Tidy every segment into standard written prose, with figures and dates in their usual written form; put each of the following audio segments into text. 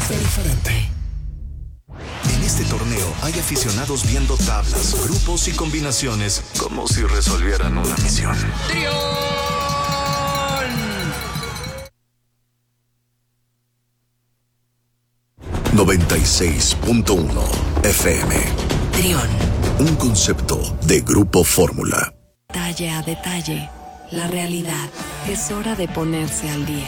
Sé diferente. En este torneo hay aficionados viendo tablas, grupos y combinaciones como si resolvieran una misión. ¡Trión! 96.1 FM. Trión. Un concepto de Grupo Fórmula. Detalle a detalle, la realidad. Es hora de ponerse al día.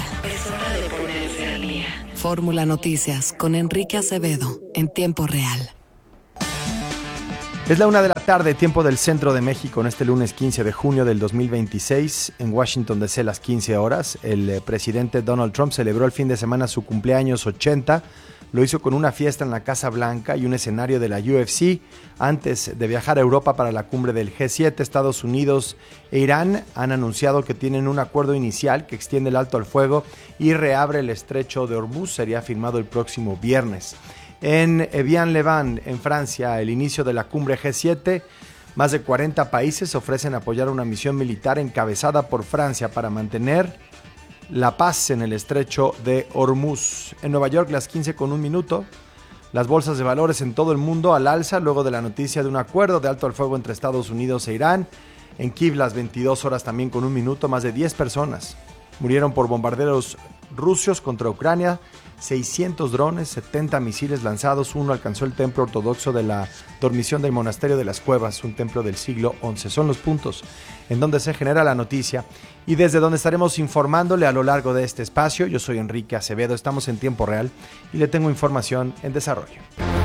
Fórmula Noticias con Enrique Acevedo en tiempo real. Es la 1 de la tarde, tiempo del centro de México, en este lunes 15 de junio del 2026, en Washington DC, las 15 horas. El presidente Donald Trump celebró el fin de semana su cumpleaños 80. Lo hizo con una fiesta en la Casa Blanca y un escenario de la UFC. Antes de viajar a Europa para la cumbre del G7, Estados Unidos e Irán han anunciado que tienen un acuerdo inicial que extiende el alto al fuego y reabre el estrecho de Hormuz. Sería firmado el próximo viernes. En Evian-le-Bain, en Francia, el inicio de la cumbre G7, más de 40 países ofrecen apoyar una misión militar encabezada por Francia para mantener la paz en el estrecho de Hormuz. En Nueva York, las 15:01, las bolsas de valores en todo el mundo al alza luego de la noticia de un acuerdo de alto al fuego entre Estados Unidos e Irán. En Kiev, las 22 horas también con 1 minuto, más de 10 personas murieron por bombardeos rusos contra Ucrania. 600 drones, 70 misiles lanzados. Uno alcanzó el templo ortodoxo de la dormición del Monasterio de las Cuevas, un templo del siglo XI. Son los puntos en donde se genera la noticia y desde donde estaremos informándole a lo largo de este espacio. Yo soy Enrique Acevedo, estamos en tiempo real y le tengo información en desarrollo.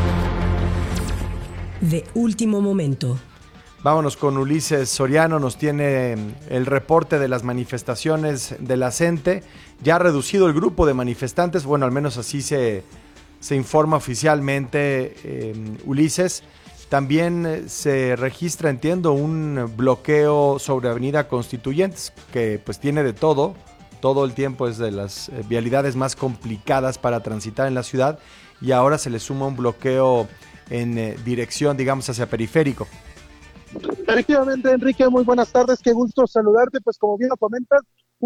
De último momento. Vámonos con Ulises Soriano, nos tiene el reporte de las manifestaciones de la CENTE. Ya ha reducido el grupo de manifestantes, bueno, al menos así se informa oficialmente, Ulises. También se registra, entiendo, un bloqueo sobre Avenida Constituyentes, que pues tiene de todo el tiempo es de las vialidades más complicadas para transitar en la ciudad, y ahora se le suma un bloqueo en dirección, digamos, hacia Periférico. Efectivamente, Enrique, muy buenas tardes, qué gusto saludarte. Pues como bien lo comentas,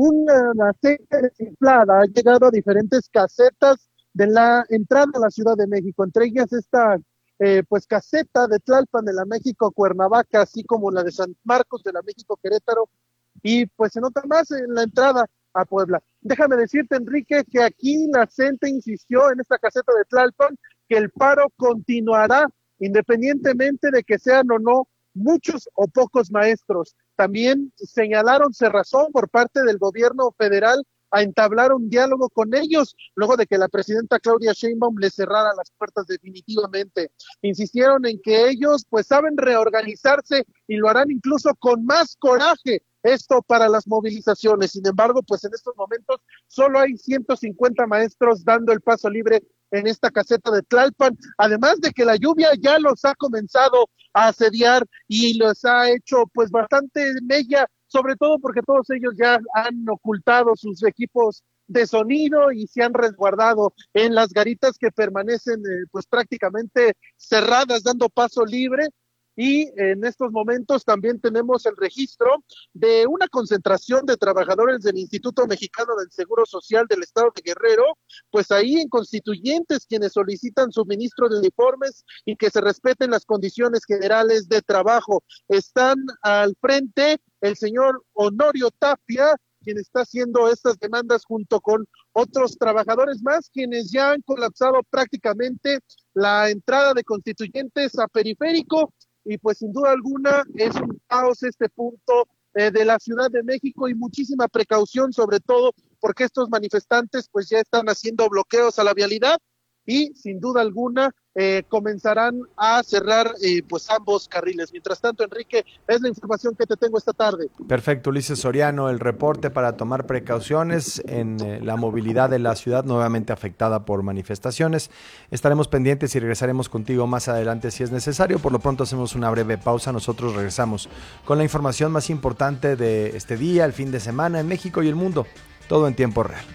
una CENTE desinflada ha llegado a diferentes casetas de la entrada a la Ciudad de México, entre ellas esta pues caseta de Tlalpan de la México Cuernavaca, así como la de San Marcos de la México Querétaro, y pues se nota más en la entrada a Puebla. Déjame decirte, Enrique, que aquí la CENTE insistió en esta caseta de Tlalpan que el paro continuará independientemente de que sean o no muchos o pocos maestros. También señalaron cerrazón por parte del gobierno federal a entablar un diálogo con ellos, luego de que la presidenta Claudia Sheinbaum les cerrara las puertas definitivamente. Insistieron en que ellos pues saben reorganizarse y lo harán incluso con más coraje, esto para las movilizaciones. Sin embargo, pues en estos momentos solo hay 150 maestros dando el paso libre en esta caseta de Tlalpan, además de que la lluvia ya los ha comenzado a asediar y los ha hecho pues bastante mella, sobre todo porque todos ellos ya han ocultado sus equipos de sonido y se han resguardado en las garitas que permanecen pues prácticamente cerradas, dando paso libre. Y en estos momentos también tenemos el registro de una concentración de trabajadores del Instituto Mexicano del Seguro Social del Estado de Guerrero, pues ahí en Constituyentes, quienes solicitan suministro de uniformes y que se respeten las condiciones generales de trabajo. Están al frente el señor Honorio Tapia, quien está haciendo estas demandas junto con otros trabajadores más, quienes ya han colapsado prácticamente la entrada de Constituyentes a Periférico. Y pues sin duda alguna es un caos este punto de la Ciudad de México, y muchísima precaución, sobre todo porque estos manifestantes pues ya están haciendo bloqueos a la vialidad y sin duda alguna comenzarán a cerrar pues ambos carriles. Mientras tanto, Enrique, es la información que te tengo esta tarde. Perfecto, Ulises Soriano, el reporte para tomar precauciones en la movilidad de la ciudad nuevamente afectada por manifestaciones. Estaremos pendientes y regresaremos contigo más adelante si es necesario. Por lo pronto hacemos una breve pausa. Nosotros regresamos con la información más importante de este día, el fin de semana en México y el mundo. Todo en tiempo real.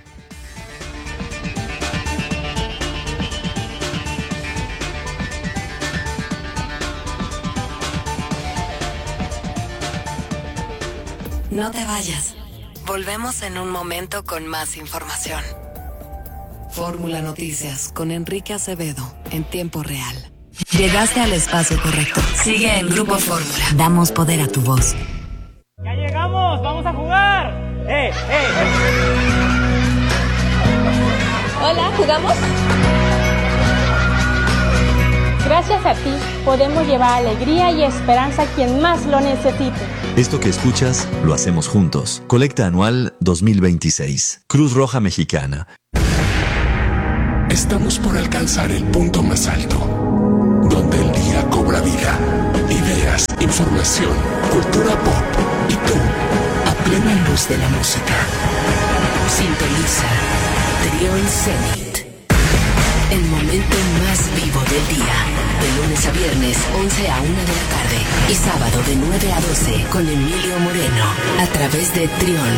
No te vayas. Volvemos en un momento con más información. Fórmula Noticias con Enrique Acevedo en tiempo real. Llegaste al espacio correcto. Sigue en Grupo Fórmula. Damos poder a tu voz. ¡Ya llegamos! ¡Vamos a jugar! Hola, ¿jugamos? Gracias a ti podemos llevar alegría y esperanza a quien más lo necesite. Esto que escuchas lo hacemos juntos. Colecta anual 2026. Cruz Roja Mexicana. Estamos por alcanzar el punto más alto, donde el día cobra vida. Ideas, información, cultura pop y tú, a plena luz de la música. Sintoniza Trión Zenit. El momento más vivo del día. De lunes a viernes, 11 a 1 de la tarde. Y sábado de 9 a 12 con Emilio Moreno. A través de Trión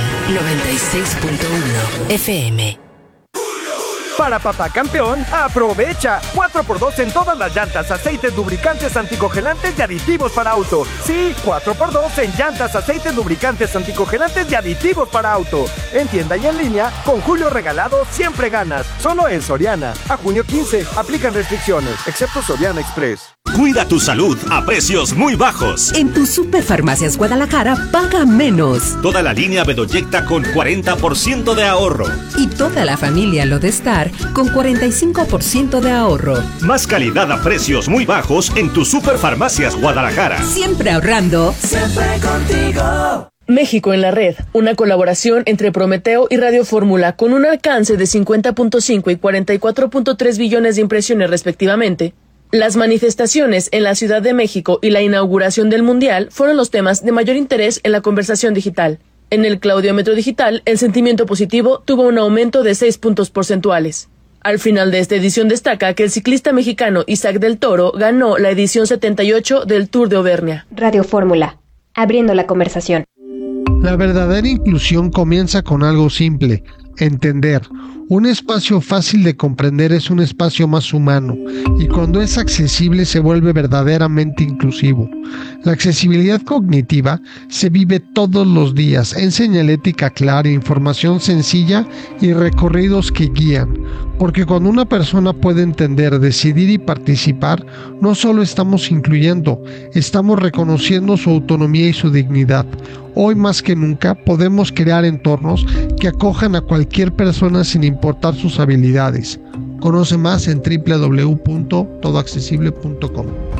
96.1 FM. Para Papá Campeón, aprovecha 4x2 en todas las llantas, aceites, lubricantes, anticongelantes y aditivos para auto. Sí, 4x2 en llantas, aceites, lubricantes, anticongelantes y aditivos para auto. En tienda y en línea, con Julio Regalado siempre ganas. Solo en Soriana. A junio 15, aplican restricciones, excepto Soriana Express. Cuida tu salud a precios muy bajos. En tu Superfarmacias Guadalajara, paga menos. Toda la línea Bedoyecta con 40% de ahorro. Y toda la familia Lodestar con 45% de ahorro. Más calidad a precios muy bajos en tu Superfarmacias Guadalajara. Siempre ahorrando. Siempre contigo. México en la red, una colaboración entre Prometeo y Radio Fórmula con un alcance de 50.5 y 44.3 billones de impresiones respectivamente. Las manifestaciones en la Ciudad de México y la inauguración del Mundial fueron los temas de mayor interés en la conversación digital. En el claudiómetro digital, el sentimiento positivo tuvo un aumento de 6 puntos porcentuales. Al final de esta edición destaca que el ciclista mexicano Isaac del Toro ganó la edición 78 del Tour de Auvernia. Radio Fórmula, abriendo la conversación. La verdadera inclusión comienza con algo simple, entender. Un espacio fácil de comprender es un espacio más humano, y cuando es accesible se vuelve verdaderamente inclusivo. La accesibilidad cognitiva se vive todos los días en señalética clara, información sencilla y recorridos que guían. Porque cuando una persona puede entender, decidir y participar, no solo estamos incluyendo, estamos reconociendo su autonomía y su dignidad. Hoy más que nunca podemos crear entornos que acojan a cualquier persona sin importar sus habilidades. Conoce más en www.todoaccesible.com.